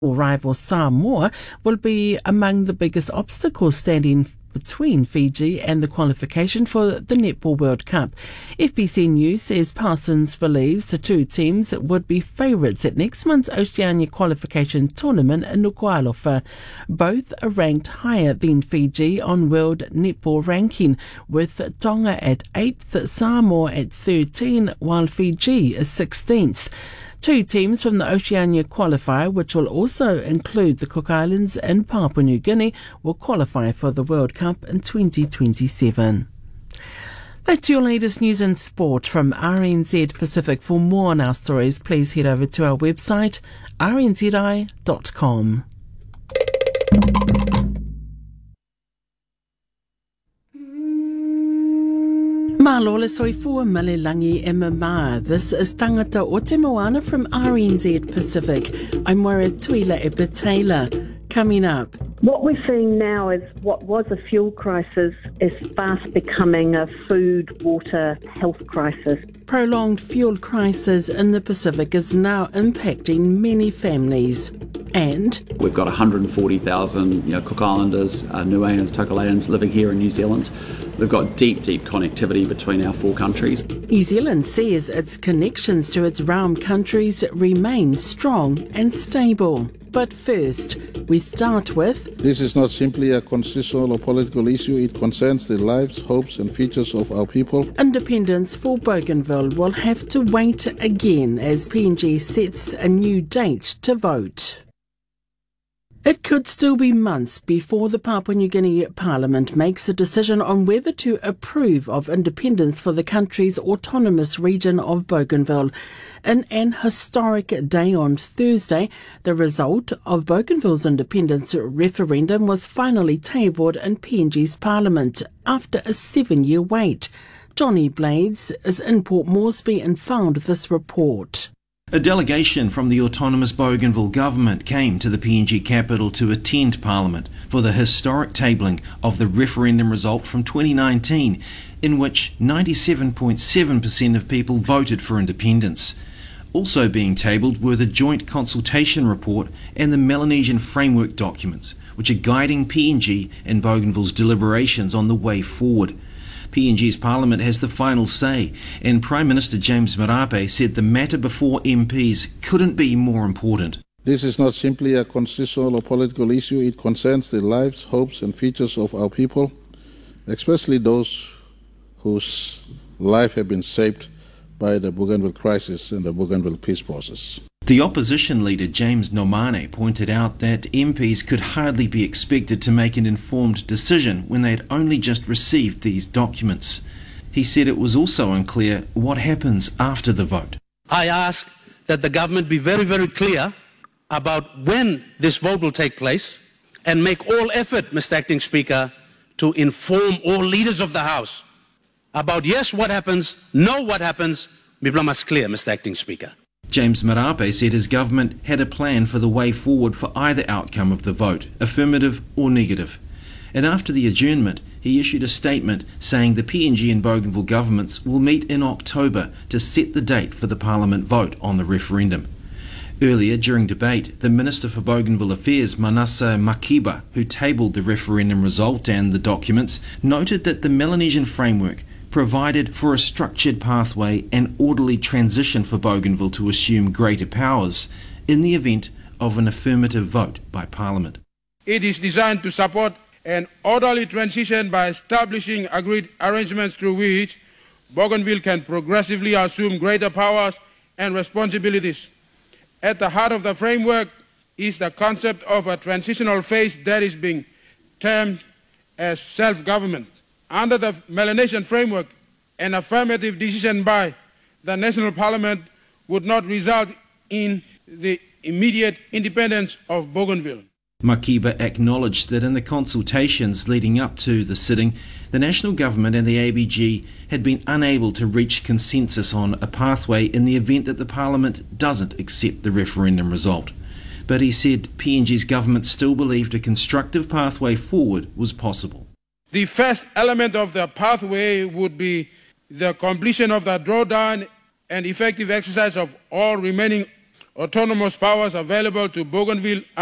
rival Samoa will be among the biggest obstacles standing between Fiji and the qualification for the Netball World Cup. FBC News says Parsons believes the two teams would be favourites at next month's Oceania qualification tournament in Nuku'alofa. Both are ranked higher than Fiji on World Netball ranking, with Tonga at 8th, Samoa at 13, while Fiji is 16th. Two teams from the Oceania qualifier, which will also include the Cook Islands and Papua New Guinea, will qualify for the World Cup in 2027. That's your latest news and sport from RNZ Pacific. For more on our stories, please head over to our website, rnzi.com. Malo le soifua malelangi e mama. This is Tangata o Te Moana from RNZ Pacific. I'm Moira Tuila Taylor. Coming up. What we're seeing now is what was a fuel crisis is fast becoming a food, water, health crisis. Prolonged fuel crisis in the Pacific is now impacting many families. And we've got 140,000 Cook Islanders, Niueans, Tokelau living here in New Zealand. We've got deep connectivity between our four countries. New Zealand says its connections to its realm countries remain strong and stable. But first, we start with... This is not simply a constitutional or political issue. It concerns the lives, hopes and futures of our people. Independence for Bougainville will have to wait again as PNG sets a new date to vote. It could still be months before the Papua New Guinea Parliament makes a decision on whether to approve of independence for the country's autonomous region of Bougainville. In an historic day on Thursday, the result of Bougainville's independence referendum was finally tabled in PNG's Parliament after a 7-year wait. Johnny Blades is in Port Moresby and found this report. A delegation from the autonomous Bougainville government came to the PNG capital to attend Parliament for the historic tabling of the referendum result from 2019, in which 97.7% of people voted for independence. Also being tabled were the Joint Consultation Report and the Melanesian Framework documents, which are guiding PNG and Bougainville's deliberations on the way forward. PNG's Parliament has the final say, and Prime Minister James Marape said the matter before MPs couldn't be more important. This is not simply a constitutional or political issue. It concerns the lives, hopes and futures of our people, especially those whose life have been shaped by the Bougainville crisis and the Bougainville peace process. The opposition leader James Nomane pointed out that MPs could hardly be expected to make an informed decision when they had only just received these documents. He said it was also unclear what happens after the vote. I ask that the government be very clear about when this vote will take place and make all effort, Mr. Acting Speaker, to inform all leaders of the House about yes, what happens, no, what happens. Biblamas clear, Mr. Acting Speaker. James Marape said his government had a plan for the way forward for either outcome of the vote, affirmative or negative. And after the adjournment, he issued a statement saying the PNG and Bougainville governments will meet in October to set the date for the Parliament vote on the referendum. Earlier, during debate, the Minister for Bougainville Affairs, Manasa Makiba, who tabled the referendum result and the documents, noted that the Melanesian Framework provided for a structured pathway and orderly transition for Bougainville to assume greater powers in the event of an affirmative vote by Parliament. It is designed to support an orderly transition by establishing agreed arrangements through which Bougainville can progressively assume greater powers and responsibilities. At the heart of the framework is the concept of a transitional phase that is being termed as self-government. Under the Melanesian Framework, an affirmative decision by the National Parliament would not result in the immediate independence of Bougainville. Makiba acknowledged that in the consultations leading up to the sitting, the national government and the ABG had been unable to reach consensus on a pathway in the event that the Parliament doesn't accept the referendum result. But he said PNG's government still believed a constructive pathway forward was possible. The first element of the pathway would be the completion of the drawdown and effective exercise of all remaining autonomous powers available to Bougainville